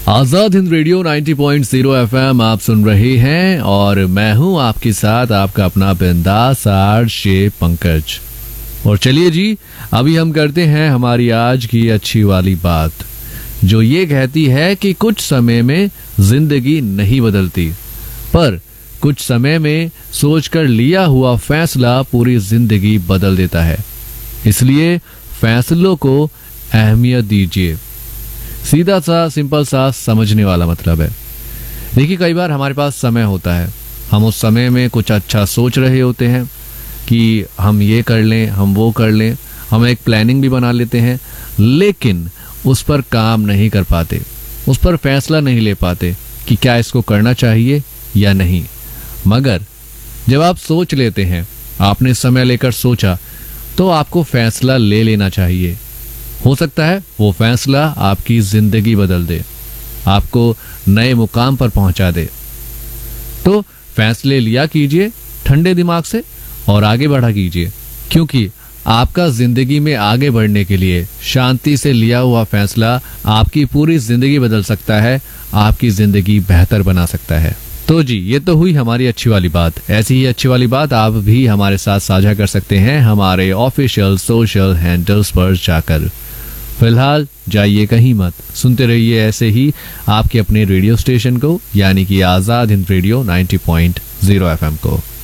Azad Hind radio 90.0 FM आप सुन रहे हैं और मैं हूं आपके साथ आपका अपना बिंदास आरजे पंकज। और चलिए जी, अभी हम करते हैं हमारी आज की अच्छी वाली बात, जो ये कहती है कि कुछ समय में जिंदगी नहीं बदलती, पर कुछ समय में सोचकर लिया हुआ फैसला पूरी जिंदगी बदल देता है। इसलिए फैसलों को अहमियत दीजिए। सीधा सा, सिंपल सा, समझने वाला मतलब है। देखिए, कई बार हमारे पास समय होता है, हम उस समय में कुछ अच्छा सोच रहे होते हैं कि हम ये कर लें, हम वो कर लें, हम एक प्लानिंग भी बना लेते हैं, लेकिन उस पर काम नहीं कर पाते, उस पर फैसला नहीं ले पाते कि क्या इसको करना चाहिए या नहीं। मगर जब आप सोच लेते हैं, आपने समय लेकर सोचा, तो आपको फैसला ले लेना चाहिए। हो सकता है वो फैसला आपकी जिंदगी बदल दे, आपको नए मुकाम पर पहुंचा दे। तो फैसले लिया कीजिए ठंडे दिमाग से और आगे बढ़ा कीजिए, क्योंकि आपका जिंदगी में आगे बढ़ने के लिए शांति से लिया हुआ फैसला आपकी पूरी जिंदगी बदल सकता है, आपकी जिंदगी बेहतर बना सकता है। तो जी, ये तो हुई हमारी अच्छी वाली बात। ऐसी ही अच्छी वाली बात आप भी हमारे साथ साझा कर सकते हैं हमारे ऑफिशियल सोशल हैंडल्स पर जाकर। फिलहाल जाइए कहीं मत, सुनते रहिए ऐसे ही आपके अपने रेडियो स्टेशन को, यानी कि आजाद हिंद रेडियो 90.0 एफएम को।